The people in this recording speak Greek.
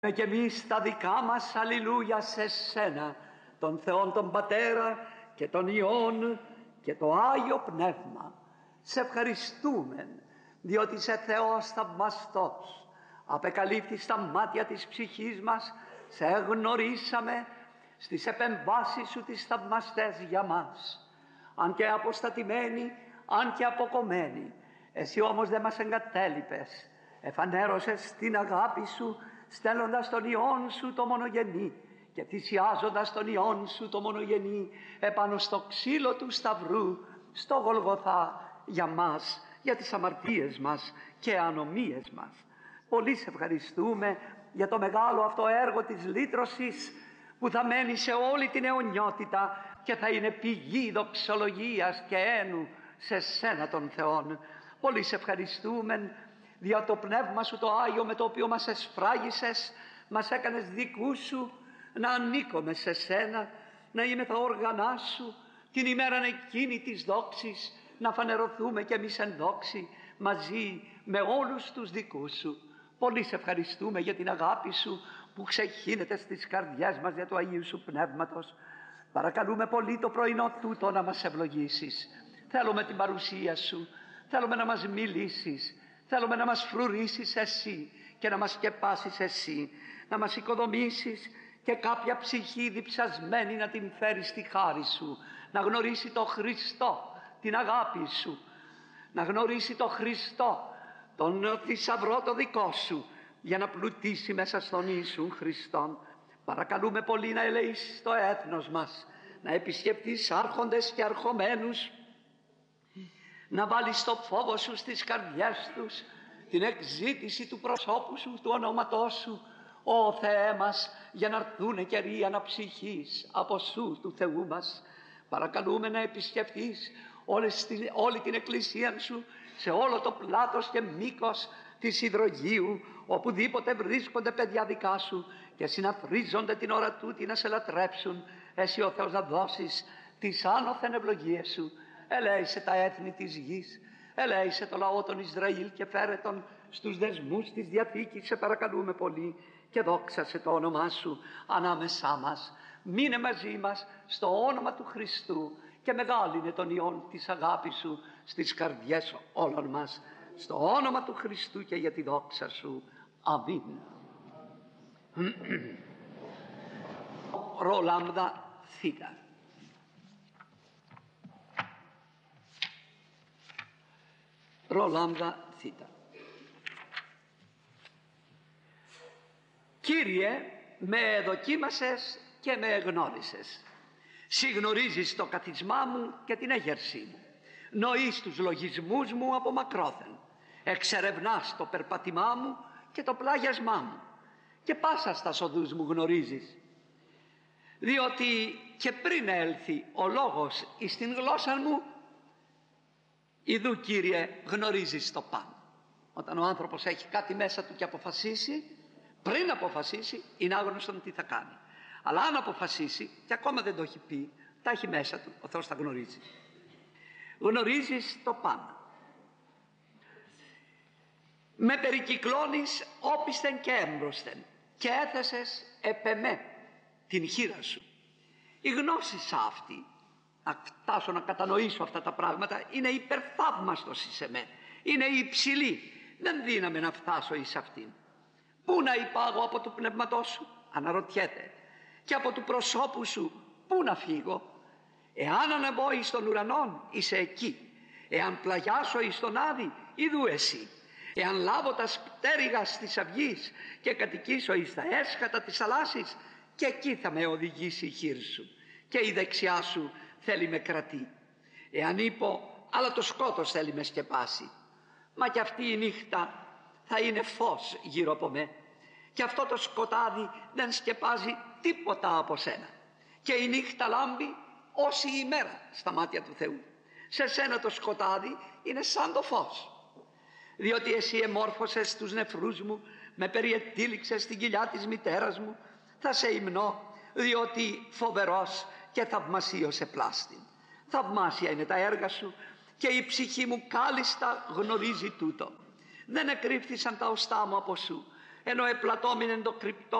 Και εμείς τα δικά μας αλληλούια σε σένα, τον Θεόν τον Πατέρα και τον Υιόν και το Άγιο Πνεύμα. Σε ευχαριστούμε διότι είσαι Θεός θαυμαστός. Απεκαλύφθης στα μάτια της ψυχής μας, σε γνωρίσαμε στις επεμβάσεις σου τις θαυμαστές για μας. Αν και αποστατημένοι, αν και αποκομμένοι, εσύ όμως δεν μας εγκατέλειπες. Εφανέρωσες την αγάπη σου, στέλνοντας τον Υιόν σου το μονογενή και θυσιάζοντας τον Υιόν σου το μονογενή επάνω στο ξύλο του σταυρού, στο Γολγοθά, για μας, για τις αμαρτίες μας και ανομίες μας. Πολύ σε ευχαριστούμε για το μεγάλο αυτό έργο της λύτρωσης που θα μένει σε όλη την αιωνιότητα και θα είναι πηγή δοξολογίας και ένου σε σένα τον Θεόν. Πολύ σε ευχαριστούμε για το πνεύμα σου το Άγιο με το οποίο μας εσφράγισες, μας έκανες δικού σου, να ανήκουμε σε σένα, να είμαι τα όργανά σου την ημέρα εκείνη της δόξης, να φανερωθούμε κι εμείς εν δόξη μαζί με όλους τους δικούς σου. Πολύ σε ευχαριστούμε για την αγάπη σου που ξεχύνεται στις καρδιές μας για το Αγίου σου Πνεύματος. Παρακαλούμε πολύ το πρωινό τούτο να μας ευλογήσεις. Θέλουμε την παρουσία σου, θέλουμε να μας μιλήσεις, θέλουμε να μας φρουρήσεις εσύ και να μας σκεπάσεις εσύ, να μας οικοδομήσεις και κάποια ψυχή διψασμένη να την φέρεις στη χάρη σου, να γνωρίσει το Χριστό, την αγάπη σου, να γνωρίσει το Χριστό, τον θησαυρό το δικό σου, για να πλουτίσει μέσα στον Ιησούν Χριστόν. Παρακαλούμε πολύ να ελέησεις το έθνος μας, να επισκεφτείς άρχοντες και αρχομένους, να βάλεις το φόβο σου στις καρδιές τους, την εκζήτηση του προσώπου σου, του ονόματός σου, Ω Θεέ μας, για να έρθουνε καιροί αναψυχής από σου του Θεού μας. Παρακαλούμε να επισκεφτείς όλη την εκκλησία σου σε όλο το πλάτος και μήκος της υδρογείου, οπουδήποτε βρίσκονται παιδιά δικά σου και συναθρίζονται την ώρα τούτη να σε λατρέψουν. Εσύ ο Θεός να δώσεις τις άνωθεν ευλογίες σου. Ελέησε τα έθνη της γης, ελέησε το λαό των Ισραήλ και φέρε τον στους δεσμούς της Διαθήκης, σε παρακαλούμε πολύ, και δόξασε το όνομά σου ανάμεσά μας. Μείνε μαζί μας στο όνομα του Χριστού και μεγάλυνε τον Υιόν της αγάπης σου στις καρδιές όλων μας, στο όνομα του Χριστού και για τη δόξα σου. Αμήν. Ρο λάμδα θήτα. Ρο λάμδα θήτα. Κύριε, με δοκίμασες και με εγνώρισες. Συγνωρίζεις το καθισμά μου και την έγερσή μου. Νοείς τους λογισμούς μου από μακρόθεν. Εξερευνάς το περπατημά μου και το πλάγιασμά μου. Και πάσα στα οδούς μου γνωρίζεις. Διότι και πριν έλθει ο λόγος εις την γλώσσα μου, ιδού, Κύριε, γνωρίζεις το πάνω. Όταν ο άνθρωπος έχει κάτι μέσα του και αποφασίσει, πριν αποφασίσει είναι άγνωστον τι θα κάνει. Αλλά αν αποφασίσει και ακόμα δεν το έχει πει, τα έχει μέσα του, ο Θεός τα γνωρίζει. Γνωρίζεις το πάνω. Με περικυκλώνεις όπισθεν και έμπροσθεν και έθεσες επ' εμέ την χείρα σου. Η γνώση αυτή, να φτάσω να κατανοήσω αυτά τα πράγματα, είναι υπερθαύμαστος εις εμέ, είναι υψηλή, δεν δύναμαι να φτάσω εις αυτήν. Πού να υπάγω από του πνεύματός σου, αναρωτιέται, και από του προσώπου σου πού να φύγω. Εάν ανεβώ εις των ουρανών, είσαι εκεί. Εάν πλαγιάσω εις τον Άδη, ιδού εσύ. Εάν λάβω τα πτέρυγα της αυγής και κατοικήσω εις τα έσχατα της θαλάσσης, και εκεί θα με οδηγήσει η χείρ σου και η δεξιά σου θέλει με κρατεί. Εάν είπω, αλλά το σκότος θέλει με σκεπάσει, μα και αυτή η νύχτα θα είναι φως γύρω από με, και αυτό το σκοτάδι δεν σκεπάζει τίποτα από σένα, και η νύχτα λάμπει όση η ημέρα στα μάτια του Θεού. Σε σένα το σκοτάδι είναι σαν το φως, διότι εσύ εμόρφωσες τους νεφρούς μου, με περιετύλιξες στην κοιλιά της μητέρας μου. Θα σε υμνώ, διότι φοβερός και θαυμασίος σε πλάστην. Θαυμάσια είναι τα έργα σου και η ψυχή μου κάλλιστα γνωρίζει τούτο. Δεν εκρύφθησαν τα οστά μου από σου, ενώ επλατώμενεν το κρυπτό